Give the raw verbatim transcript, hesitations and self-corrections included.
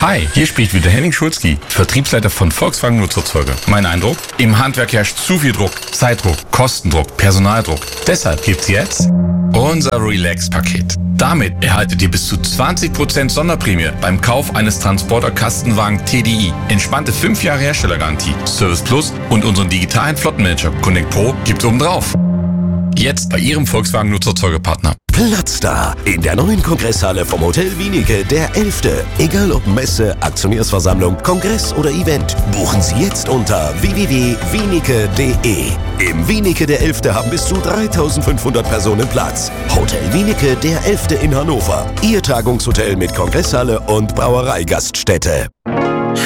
Hi, hier spricht wieder Henning Schulzki, Vertriebsleiter von Volkswagen Nutzerzeuge. Mein Eindruck? Im Handwerk herrscht zu viel Druck, Zeitdruck, Kostendruck, Personaldruck. Deshalb gibt's jetzt unser Relax-Paket. Damit erhaltet ihr bis zu zwanzig Prozent Sonderprämie beim Kauf eines Transporter-Kastenwagen T D I. Entspannte fünf Jahre Herstellergarantie, Service Plus und unseren digitalen Flottenmanager Connect Pro gibt's obendrauf. Jetzt bei Ihrem Volkswagen Nutzerzeugepartner. Platz da in der neuen Kongresshalle vom Hotel Wienicke, der elfte. Egal ob Messe, Aktionärsversammlung, Kongress oder Event, buchen Sie jetzt unter w w w punkt wienicke punkt d e. Im Wienicke der elfte haben bis zu dreitausendfünfhundert Personen Platz. Hotel Wienicke der elfte in Hannover. Ihr Tagungshotel mit Kongresshalle und Brauereigaststätte.